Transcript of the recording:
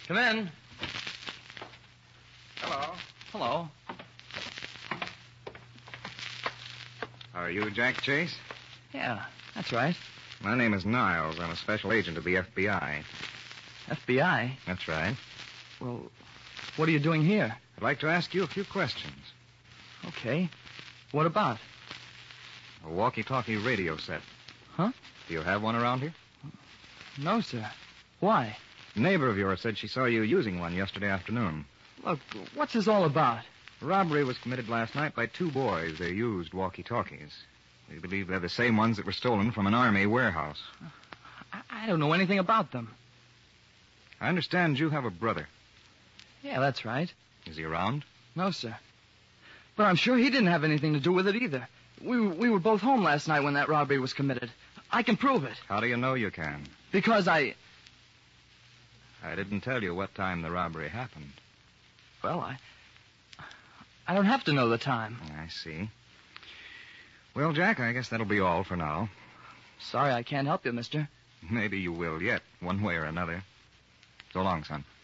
Come in. Hello. Hello. Are you Jack Chase? Yeah, that's right. My name is Niles. I'm a special agent of the FBI. FBI? That's right. Well, what are you doing here? I'd like to ask you a few questions. Okay. What about? A walkie-talkie radio set. Huh? Do you have one around here? No, sir. Why? A neighbor of yours said she saw you using one yesterday afternoon. Look, what's this all about? A robbery was committed last night by two boys. They used walkie-talkies. We believe they're the same ones that were stolen from an army warehouse. I don't know anything about them. I understand you have a brother. Yeah, that's right. Is he around? No, sir. But I'm sure he didn't have anything to do with it either. We were both home last night when that robbery was committed. I can prove it. How do you know you can? Because I didn't tell you what time the robbery happened. Well, I don't have to know the time. I see. Well, Jack, I guess that'll be all for now. Sorry I can't help you, mister. Maybe you will yet, one way or another. So long, son.